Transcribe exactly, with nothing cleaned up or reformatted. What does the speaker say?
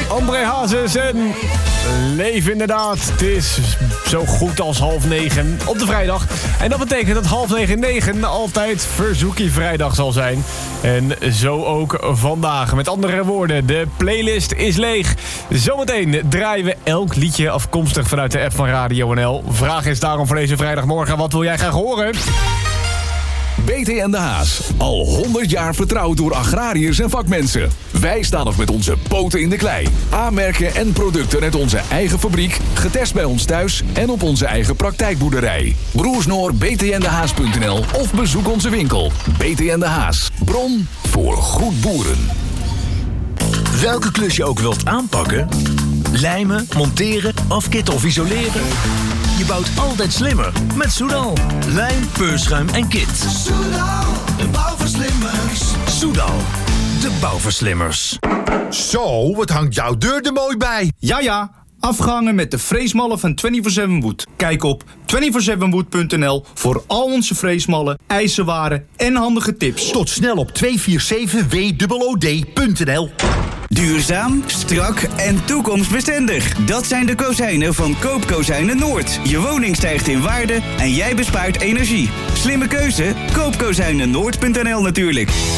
André Hazes en Leef inderdaad. Het is zo goed als half negen op de vrijdag. En dat betekent dat half negen negen altijd Verzoekie vrijdag zal zijn. En zo ook vandaag. Met andere woorden, de playlist is leeg. Zometeen draaien we elk liedje afkomstig vanuit de app van Radio N L. Vraag is daarom voor deze vrijdagmorgen: wat wil jij graag horen? B T en de Haas. Al honderd jaar vertrouwd door agrariërs en vakmensen. Wij staan nog met onze poten in de klei. Aanmerken en producten uit onze eigen fabriek. Getest bij ons thuis en op onze eigen praktijkboerderij. Broersnoor, b t n de haas punt n l of bezoek onze winkel. B T en de Haas. Bron voor goed boeren. Welke klus je ook wilt aanpakken? Lijmen, monteren, afkitten of isoleren? Je bouwt altijd slimmer met Soudal. Lijm, peurschuim en kit. Soudal, de bouwverslimmers. Soudal, de bouwverslimmers. Zo, wat hangt jouw deur er mooi bij. Ja, ja. Afgehangen met de freesmallen van vierentwintig zeven Wood. Kijk op vierentwintig zeven wood punt n l voor al onze freesmallen, ijzerwaren en handige tips. Tot snel op tweehonderdzevenenveertig w o d punt n l. Duurzaam, strak en toekomstbestendig. Dat zijn de kozijnen van Koopkozijnen Noord. Je woning stijgt in waarde en jij bespaart energie. Slimme keuze? koop kozijnen noord punt n l natuurlijk.